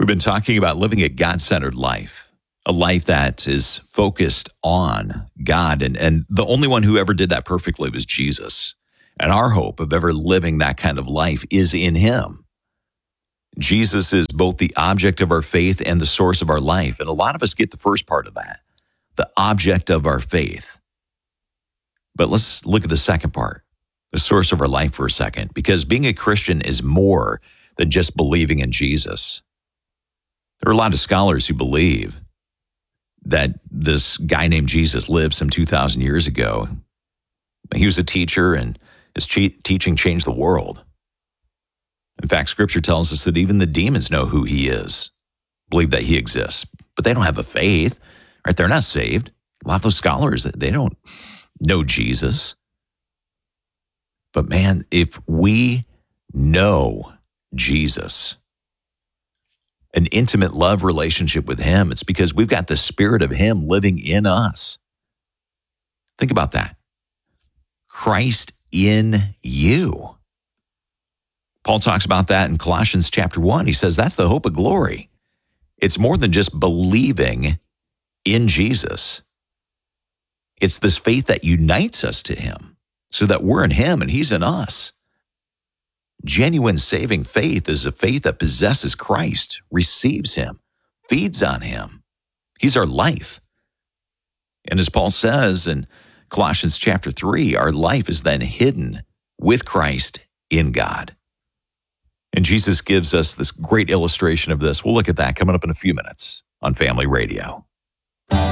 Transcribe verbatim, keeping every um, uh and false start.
We've been talking about living a God-centered life, a life that is focused on God. And, and the only one who ever did that perfectly was Jesus. And our hope of ever living that kind of life is in him. Jesus is both the object of our faith and the source of our life. And a lot of us get the first part of that, the object of our faith. But let's look at the second part, the source of our life for a second, because being a Christian is more than just believing in Jesus. There are a lot of scholars who believe that this guy named Jesus lived some two thousand years ago. He was a teacher, and his teaching changed the world. In fact, Scripture tells us that even the demons know who he is, believe that he exists, but they don't have a faith, right? They're not saved. A lot of those scholars, they don't know Jesus. But man, if we know Jesus, an intimate love relationship with him, it's because we've got the Spirit of him living in us. Think about that. Christ in you. Paul talks about that in Colossians chapter one. He says that's the hope of glory. It's more than just believing in Jesus. It's this faith that unites us to him so that we're in him and he's in us. Genuine saving faith is a faith that possesses Christ, receives him, feeds on him. He's our life. And as Paul says in Colossians chapter three, our life is then hidden with Christ in God. And Jesus gives us this great illustration of this. We'll look at that coming up in a few minutes on Family Radio.